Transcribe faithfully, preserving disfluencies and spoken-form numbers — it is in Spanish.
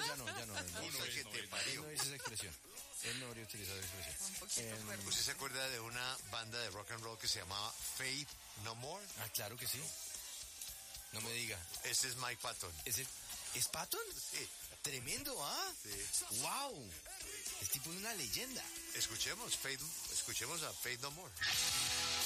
ya no, ya no. Él no, Uno él que te parió. no dice esa expresión. Él no habría utilizado esa expresión. Un poquito Em, fuerte. ¿Usted se acuerda de una banda de rock and roll que se llamaba Faith No More? Ah, claro que sí. No me diga. Ese es Mike Patton. ¿Ese es Patton? Sí. Tremendo, ¿ah? Sí. ¡Wow! El tipo es una leyenda. Escuchemos, Faith, escuchemos a Faith No More.